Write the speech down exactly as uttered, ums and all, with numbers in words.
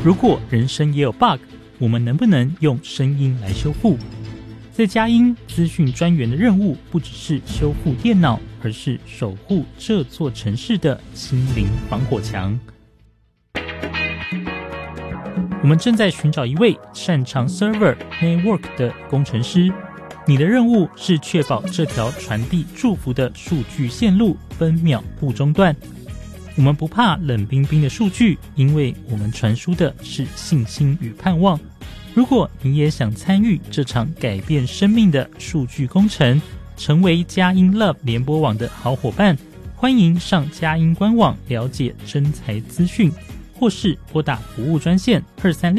如果人生也有 bug， 我们能不能用声音来修复？在佳音资讯专员的任务不只是修复电脑，而是守护这座城市的心灵防火墙。我们正在寻找一位擅长 server network 的工程师，你的任务是确保这条传递祝福的数据线路分秒不中断。我们不怕冷冰冰的数据，因为我们传输的是信心与盼望。如果你也想参与这场改变生命的数据工程，成为佳音 Love 联播网的好伙伴，欢迎上佳音官网了解征才资讯，或是拨打服务专线二三六